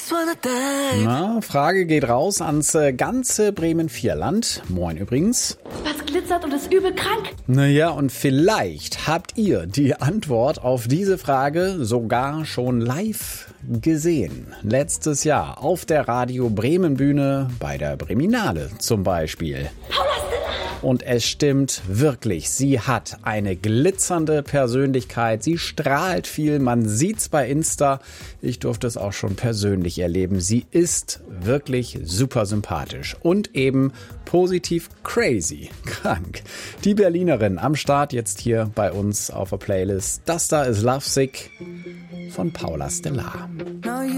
Na, Frage geht raus ans ganze Bremen-Vierland. Moin übrigens. Was glitzert und ist übel krank? Naja, und vielleicht habt ihr die Antwort auf diese Frage sogar schon live gesehen. Letztes Jahr auf der Radio Bremen Bühne bei der Breminale zum Beispiel. Und es stimmt wirklich, sie hat eine glitzernde Persönlichkeit, sie strahlt viel, man sieht's bei Insta, ich durfte es auch schon persönlich erleben, sie ist wirklich super sympathisch und eben positiv crazy, krank. Die Berlinerin am Start jetzt hier bei uns auf der Playlist, das da ist Lovesick von Paula Stellar.